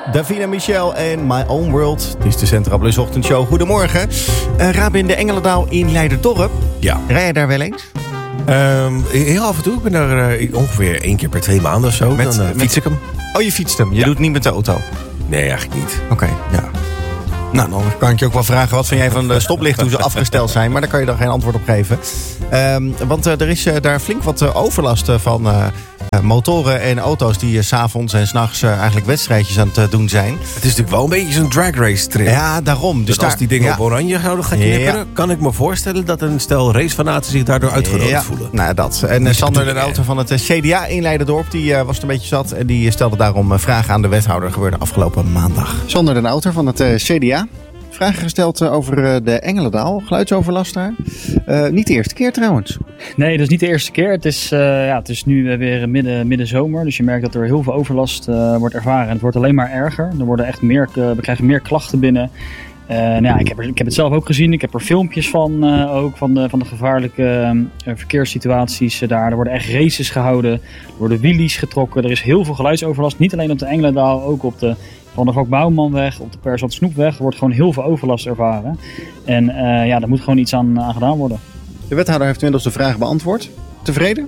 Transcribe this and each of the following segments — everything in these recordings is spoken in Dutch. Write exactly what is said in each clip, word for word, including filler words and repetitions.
Davina Michel en My Own World. Het is de Centraal Plus ochtendshow. Goedemorgen. Uh, Rabin de Engelendaal in Leiderdorp. Ja. Rij je daar wel eens? Um, heel af en toe. Ik ben daar uh, ongeveer één keer per twee maanden of zo. Met, dan uh, met... fiets ik hem. Oh, je fietst hem. Je ja. doet het niet met de auto? Nee, eigenlijk niet. Oké, okay, ja. Nou, dan kan ik je ook wel vragen, wat vind jij van de stoplichten, hoe ze afgesteld zijn? Maar daar kan je dan geen antwoord op geven. Um, want uh, er is uh, daar flink wat uh, overlast uh, van uh, uh, motoren en auto's die uh, 's avonds en 's nachts uh, eigenlijk wedstrijdjes aan het uh, doen zijn. Het is natuurlijk wel een beetje zo'n drag race trip. Ja, daarom. Dus, dus daar, als die dingen ja. op oranje zouden gaan knipperen, ja. kan ik me voorstellen dat een stel racefanaten zich daardoor uitgenodigd ja. voelen. Nou, dat. En uh, Sander de Nauter van het uh, C D A in Leiderdorp, die uh, was het een beetje zat. En die stelde daarom uh, vragen aan de wethouder. Gebeurde afgelopen maandag. Sander de Nauter van het uh, C D A. Vragen gesteld over de Engelendaal, geluidsoverlast daar. Uh, niet de eerste keer trouwens. Nee, dat is niet de eerste keer. Het is, uh, ja, het is nu weer midden, midden zomer. Dus je merkt dat er heel veel overlast uh, wordt ervaren. En het wordt alleen maar erger. Er worden echt meer, uh, we krijgen meer klachten binnen. Uh, nou ja, ik, heb er, ik heb het zelf ook gezien. Ik heb er filmpjes van, uh, ook van de, van de gevaarlijke uh, verkeerssituaties uh, daar. Er worden echt races gehouden. Er worden wheelies getrokken. Er is heel veel geluidsoverlast. Niet alleen op de Engelendaal, ook op de Van de Gok Bouwmanweg, op de Persat Snoepweg. Er wordt gewoon heel veel overlast ervaren. En uh, ja, daar moet gewoon iets aan, aan gedaan worden. De wethouder heeft inmiddels de vraag beantwoord. Tevreden?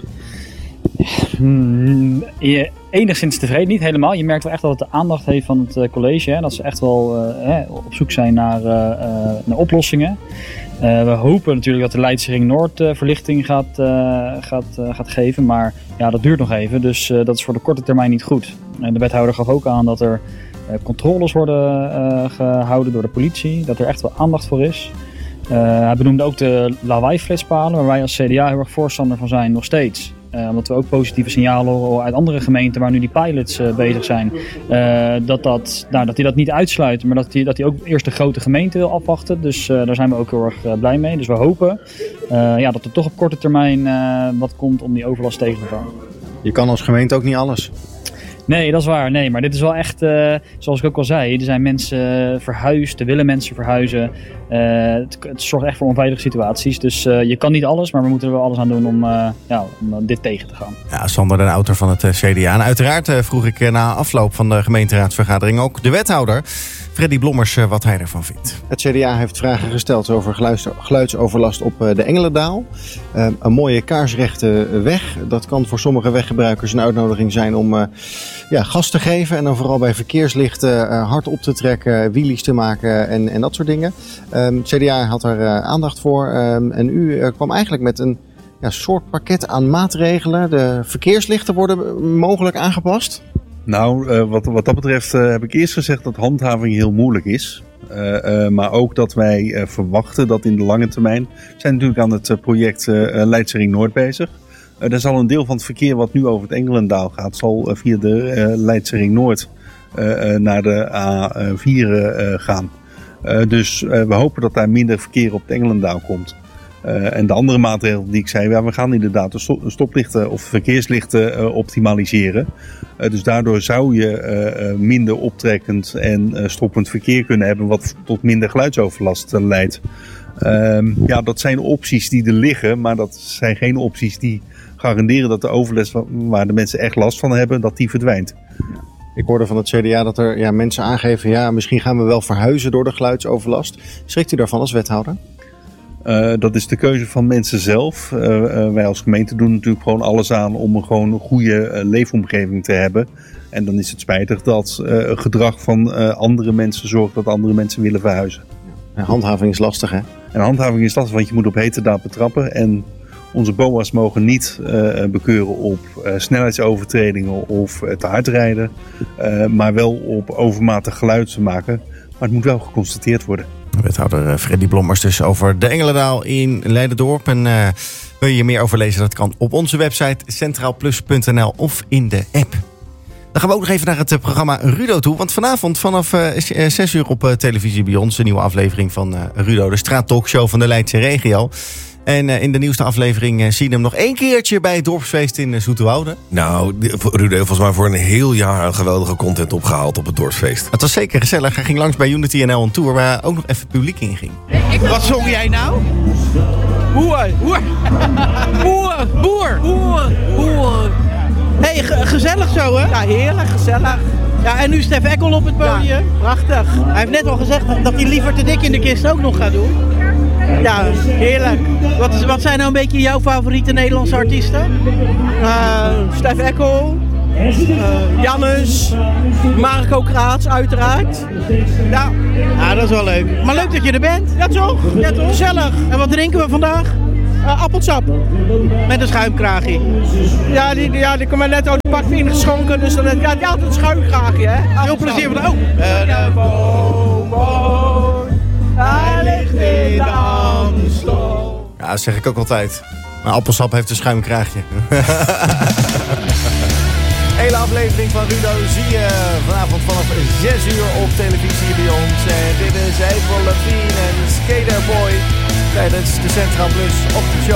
Hmm, je, enigszins tevreden, niet helemaal. Je merkt wel echt dat het de aandacht heeft van het uh, college. Hè? Dat ze echt wel uh, hè, op zoek zijn naar, uh, uh, naar oplossingen. Uh, we hopen natuurlijk dat de Leidse Ring Noord uh, verlichting gaat, uh, gaat, uh, gaat geven. Maar ja, dat duurt nog even. Dus uh, dat is voor de korte termijn niet goed. En de wethouder gaf ook aan dat er uh, controles worden uh, gehouden door de politie. Dat er echt wel aandacht voor is. Uh, hij benoemde ook de lawaai-flitspalen, waar wij als C D A heel erg voorstander van zijn, nog steeds. Uh, omdat we ook positieve signalen horen uit andere gemeenten waar nu die pilots uh, bezig zijn. Uh, dat, dat, nou, dat die dat niet uitsluiten, maar dat die, dat die ook eerst de grote gemeente wil afwachten. Dus uh, daar zijn we ook heel erg uh, blij mee. Dus we hopen uh, ja, dat er toch op korte termijn uh, wat komt om die overlast tegen te gaan. Je kan als gemeente ook niet alles. Nee, dat is waar. Nee, maar dit is wel echt, uh, zoals ik ook al zei, er zijn mensen verhuisd, er willen mensen verhuizen. Uh, het, het zorgt echt voor onveilige situaties. Dus uh, je kan niet alles, maar we moeten er wel alles aan doen om, uh, ja, om uh, dit tegen te gaan. Ja, Sander de Nauter van het uh, C D A. En uiteraard uh, vroeg ik uh, na afloop van de gemeenteraadsvergadering ook de wethouder, Freddy Blommers, uh, wat hij ervan vindt. Het C D A heeft vragen gesteld over geluids- geluidsoverlast op uh, de Engelendaal. Uh, een mooie kaarsrechte weg. Dat kan voor sommige weggebruikers een uitnodiging zijn om uh, ja, gas te geven. En dan vooral bij verkeerslichten uh, hard op te trekken, wheelies te maken en, en dat soort dingen. Um, het C D A had er uh, aandacht voor. Um, en u uh, kwam eigenlijk met een ja, soort pakket aan maatregelen. De verkeerslichten worden mogelijk aangepast. Nou, uh, wat, wat dat betreft uh, heb ik eerst gezegd dat handhaving heel moeilijk is. Uh, uh, maar ook dat wij uh, verwachten dat in de lange termijn, we zijn natuurlijk aan het uh, project uh, Leidse Ring Noord bezig. Uh, daar zal een deel van het verkeer wat nu over het Engelendaal gaat, zal uh, via de uh, Leidse Ring Noord uh, uh, naar de A vier uh, gaan. Uh, dus uh, we hopen dat daar minder verkeer op het Engelendaal komt. Uh, en de andere maatregelen die ik zei, ja, we gaan inderdaad de stoplichten of verkeerslichten uh, optimaliseren. Uh, dus daardoor zou je uh, minder optrekkend en uh, stoppend verkeer kunnen hebben, wat tot minder geluidsoverlast uh, leidt. Uh, ja, dat zijn opties die er liggen, maar dat zijn geen opties die garanderen dat de overlast waar de mensen echt last van hebben, dat die verdwijnt. Ik hoorde van het C D A dat er ja, mensen aangeven, ja, misschien gaan we wel verhuizen door de geluidsoverlast. Schrikt u daarvan als wethouder? Uh, dat is de keuze van mensen zelf. Uh, uh, wij als gemeente doen natuurlijk gewoon alles aan om een, gewoon een goede uh, leefomgeving te hebben. En dan is het spijtig dat uh, gedrag van uh, andere mensen zorgt dat andere mensen willen verhuizen. Ja, handhaving is lastig, hè? En handhaving is lastig, want je moet op heterdaad betrappen. En onze B O A's mogen niet uh, bekeuren op uh, snelheidsovertredingen of uh, te hard rijden. Uh, maar wel op overmatig geluid te maken. Maar het moet wel geconstateerd worden. Wethouder Freddy Blommers dus over de Engelendaal in Leiderdorp. En uh, wil je hier meer over lezen? Dat kan op onze website centraalplus punt n l of in de app. Dan gaan we ook nog even naar het programma Rudo toe. Want vanavond vanaf uh, zes uur op uh, televisie bij ons een nieuwe aflevering van uh, Rudo. De straattalkshow van de Leidse regio. En uh, in de nieuwste aflevering uh, zie je hem nog één keertje bij het dorpsfeest in uh, Zoeterwoude. Nou, Rudo heeft volgens mij voor een heel jaar geweldige content opgehaald op het dorpsfeest. Het was zeker gezellig. Hij ging langs bij Unity N L een tour waar ook nog even publiek in ging. Wat zong jij nou? Boer, boer, boer, boer, boer, boer, Hey, ge- gezellig zo, hè? Ja, heerlijk, gezellig. Ja, en nu Stef Eckel op het podium. Ja, prachtig. Hij heeft net al gezegd dat hij liever te dik in de kist ook nog gaat doen. Ja, heerlijk. Wat, is, wat zijn nou een beetje jouw favoriete Nederlandse artiesten? Uh, Stef Eckel, uh, Jannes, Marco Kraats uiteraard. Ja. Ja, dat is wel leuk. Maar leuk dat je er bent. Ja toch? Ja, toch? Gezellig. En wat drinken we vandaag? Uh, appelsap. Met een schuimkraagje. Ja, die, ja, die komt mij net uit het pak ingeschonken, dus dan ja, die had een schuimkraagje, hè. Veel plezier van de... Oh! Uh, boom, boom, hij ligt in de Amstel. Ja, dat zeg ik ook altijd. Maar appelsap heeft een schuimkraagje. Hele aflevering van Rudo zie je vanavond vanaf zes uur op televisie bij ons. En dit is Avril Lavigne en Skaterboy tijdens de Centraal Plus op de show.